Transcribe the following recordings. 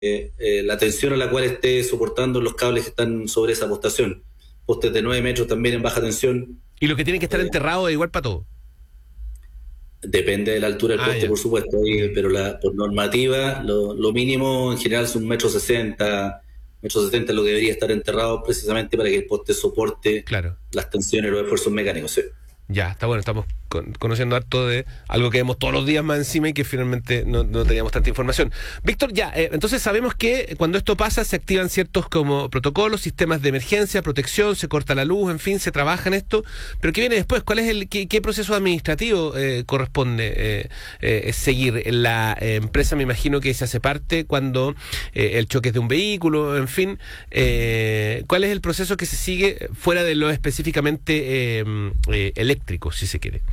la tensión a la cual esté soportando los cables que están sobre esa postación. Postes de 9 metros también en baja tensión. Y lo que tiene que estar enterrado es igual para todo. Depende de la altura del poste, Ya. por supuesto, pero por normativa, lo mínimo en general es 1,60 m, 1,70 m lo que debería estar enterrado precisamente para que el poste soporte Claro. las tensiones y los esfuerzos mecánicos. Sí. Ya, está bueno, estamos conociendo harto de algo que vemos todos los días más encima y que finalmente no teníamos tanta información. Víctor, ya, entonces sabemos que cuando esto pasa se activan ciertos como protocolos, sistemas de emergencia, protección, se corta la luz, en fin, se trabaja en esto, pero ¿qué viene después? ¿Cuál es qué proceso administrativo corresponde seguir? La empresa me imagino que se hace parte cuando el choque es de un vehículo, en fin, ¿cuál es el proceso que se sigue fuera de lo específicamente eléctrico, si se quiere?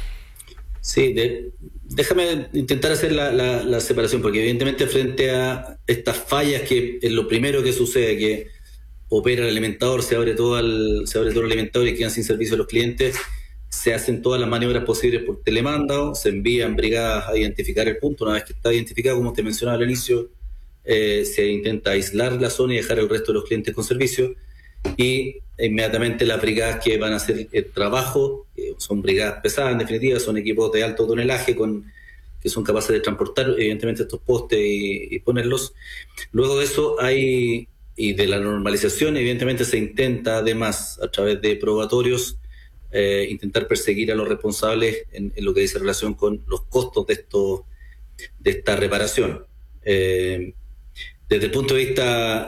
Sí, déjame intentar hacer la separación, porque evidentemente frente a estas fallas, que es lo primero que sucede, que opera el alimentador, se abre todo el alimentador y quedan sin servicio los clientes, se hacen todas las maniobras posibles por telemando, se envían brigadas a identificar el punto. Una vez que está identificado, como te mencionaba al inicio, se intenta aislar la zona y dejar el resto de los clientes con servicio, y inmediatamente las brigadas que van a hacer el trabajo, son brigadas pesadas en definitiva, son equipos de alto tonelaje que son capaces de transportar evidentemente estos postes y ponerlos. Luego de eso y de la normalización, evidentemente se intenta además a través de probatorios intentar perseguir a los responsables en lo que dice relación con los costos de esta reparación. Desde el punto de vista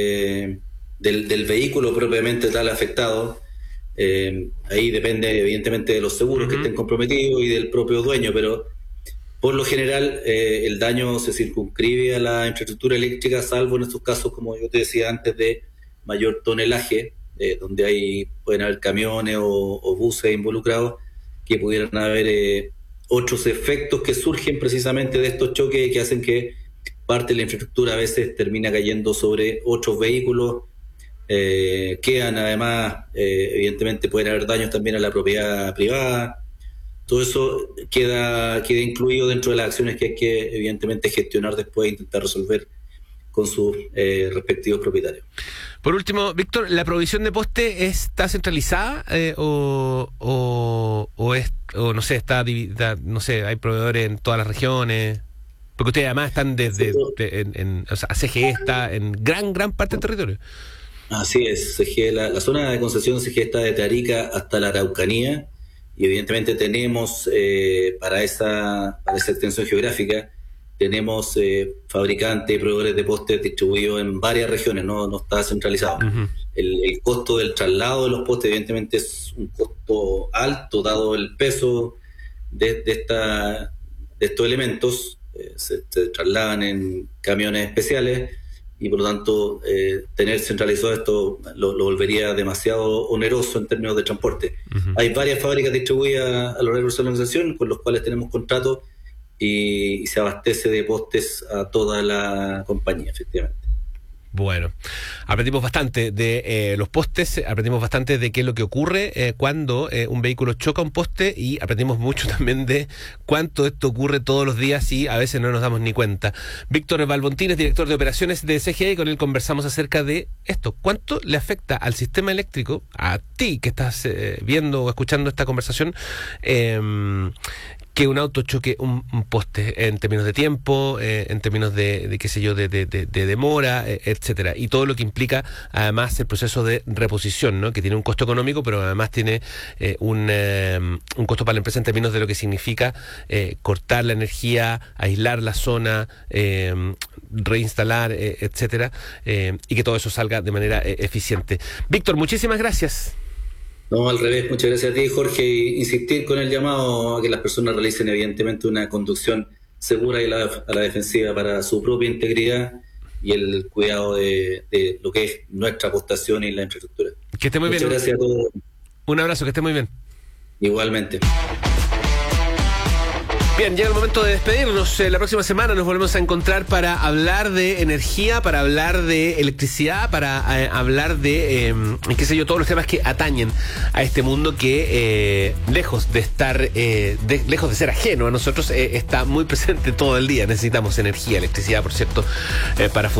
del vehículo propiamente tal afectado, ahí depende evidentemente de los seguros que estén comprometidos y del propio dueño, pero por lo general el daño se circunscribe a la infraestructura eléctrica, salvo en estos casos, como yo te decía antes, de mayor tonelaje, donde pueden haber camiones o buses involucrados, que pudieran haber otros efectos que surgen precisamente de estos choques, que hacen que parte de la infraestructura a veces termina cayendo sobre otros vehículos. Quedan además, evidentemente pueden haber daños también a la propiedad privada. Todo eso queda incluido dentro de las acciones que hay que evidentemente gestionar después e intentar resolver con sus respectivos propietarios. Por último, Víctor, ¿la provisión de poste está centralizada o no sé, está dividida, no sé, hay proveedores en todas las regiones? Porque ustedes además están o sea, CGE está en gran parte del territorio. Así es, CGE, la zona de concesión de CGE está desde Arica hasta la Araucanía, y evidentemente tenemos para esa extensión geográfica tenemos fabricantes y proveedores de postes distribuidos en varias regiones, no está centralizado. Uh-huh. El costo del traslado de los postes evidentemente es un costo alto, dado el peso de estos elementos. Se trasladan en camiones especiales, y por lo tanto tener centralizado esto lo volvería demasiado oneroso en términos de transporte. Uh-huh. Hay varias fábricas distribuidas a lo largo de la organización con los cuales tenemos contratos, y se abastece de postes a toda la compañía, efectivamente. Bueno, aprendimos bastante de los postes, aprendimos bastante de qué es lo que ocurre cuando un vehículo choca un poste, y aprendimos mucho también de cuánto esto ocurre todos los días y a veces no nos damos ni cuenta. Víctor Valbontines, director de operaciones de CGE, con él conversamos acerca de esto. ¿Cuánto le afecta al sistema eléctrico, a ti que estás viendo o escuchando esta conversación, que un auto choque un poste, en términos de tiempo, en términos de qué sé yo, de demora, etcétera, y todo lo que implica además el proceso de reposición, ¿no? Que tiene un costo económico, pero además tiene un costo para la empresa en términos de lo que significa cortar la energía, aislar la zona, reinstalar, etcétera, y que todo eso salga de manera eficiente. Víctor, muchísimas gracias. No, al revés, muchas gracias a ti, Jorge, y insistir con el llamado a que las personas realicen evidentemente una conducción segura y a la defensiva para su propia integridad y el cuidado de lo que es nuestra postación y la infraestructura. Que esté muy bien. Muchas gracias a todos. Un abrazo, que esté muy bien. Igualmente. Bien, llega el momento de despedirnos. La próxima semana nos volvemos a encontrar para hablar de energía, para hablar de electricidad, para hablar de, qué sé yo, todos los temas que atañen a este mundo que, lejos de estar, lejos de ser ajeno a nosotros, está muy presente todo el día. Necesitamos energía, electricidad, por cierto, para